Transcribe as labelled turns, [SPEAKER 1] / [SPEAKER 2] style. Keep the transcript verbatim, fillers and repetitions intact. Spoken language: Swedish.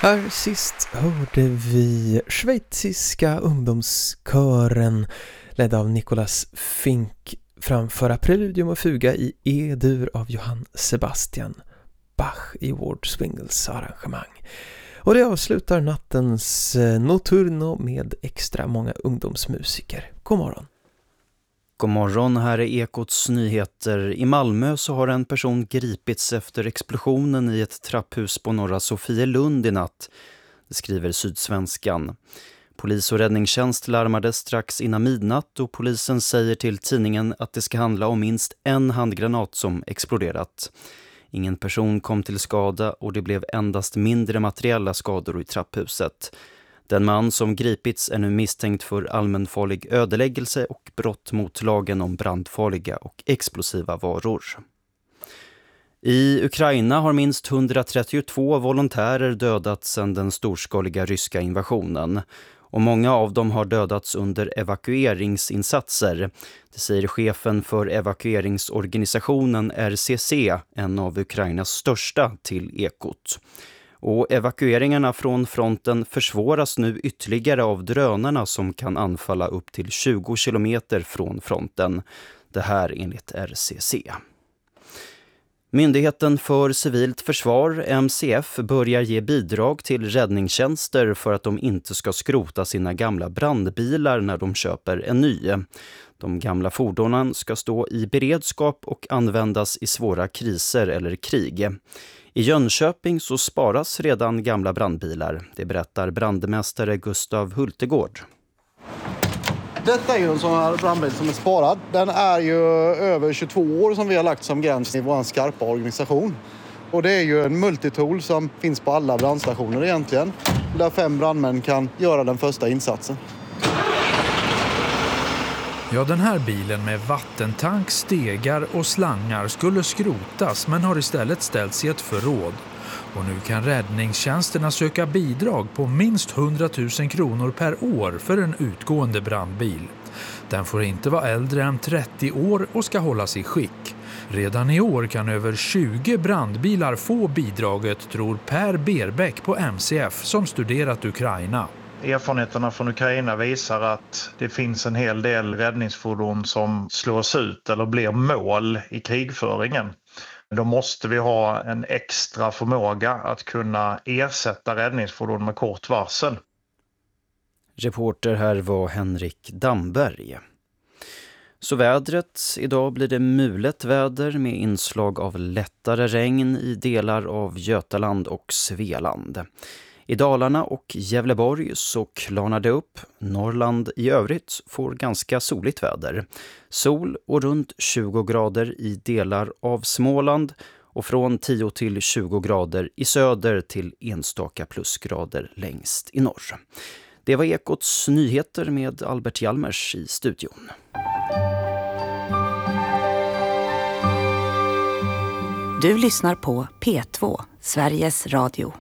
[SPEAKER 1] Här sist hörde vi schweiziska ungdomskören ledd av Nicolas Fink framföra Preludium och fuga i E-dur av Johann Sebastian Bach i Ward Swingles arrangemang. Och det avslutar nattens Notturno med extra många ungdomsmusiker. God morgon.
[SPEAKER 2] God morgon, här är Ekots nyheter. I Malmö så har en person gripits efter explosionen i ett trapphus på Norra Sofielund i natt. Det skriver Sydsvenskan. Polis och räddningstjänst larmade strax innan midnatt och polisen säger till tidningen att det ska handla om minst en handgranat som exploderat. Ingen person kom till skada och det blev endast mindre materiella skador i trapphuset. Den man som gripits är nu misstänkt för allmänfarlig ödeläggelse och brott mot lagen om brandfarliga och explosiva varor. I Ukraina har minst hundratrettiotvå volontärer dödats sedan den storskaliga ryska invasionen. Och många av dem har dödats under evakueringsinsatser. Det säger chefen för evakueringsorganisationen R C C, en av Ukrainas största, till Ekot. Och evakueringarna från fronten försvåras nu ytterligare av drönarna som kan anfalla upp till tjugo kilometer från fronten. Det här enligt R C C. Myndigheten för civilt försvar, M C F, börjar ge bidrag till räddningstjänster för att de inte ska skrota sina gamla brandbilar när de köper en ny. De gamla fordonen ska stå i beredskap och användas i svåra kriser eller krig. I Jönköping så sparas redan gamla brandbilar. Det berättar brandmästare Gustav Hultegård.
[SPEAKER 3] Detta är ju en sån här brandbil som är sparad. Den är ju över tjugotvå år som vi har lagt som gräns i vår skarpa organisation. Och det är ju en multitool som finns på alla brandstationer egentligen. Där fem brandmän kan göra den första insatsen.
[SPEAKER 4] Ja, den här bilen med vattentank, stegar och slangar skulle skrotas men har istället ställts i ett förråd. Och nu kan räddningstjänsterna söka bidrag på minst hundratusen kronor per år för en utgående brandbil. Den får inte vara äldre än trettio år och ska hållas i skick. Redan i år kan över tjugo brandbilar få bidraget, tror Per Berbäck på M C F som studerat Ukraina.
[SPEAKER 5] Erfarenheterna från Ukraina visar att det finns en hel del räddningsfordon som slås ut eller blir mål i krigföringen. Då måste vi ha en extra förmåga att kunna ersätta räddningsfordon med kort varsel.
[SPEAKER 2] Reporter här var Henrik Damberg. Så vädret, idag blir det mulet väder med inslag av lättare regn i delar av Götaland och Svealand. I Dalarna och Gävleborg så klarnar det upp. Norrland i övrigt får ganska soligt väder. Sol och runt tjugo grader i delar av Småland och från tio till tjugo grader i söder till enstaka plusgrader längst i norr. Det var Ekots nyheter med Albert Hjalmers i studion.
[SPEAKER 6] Du lyssnar på P två, Sveriges Radio.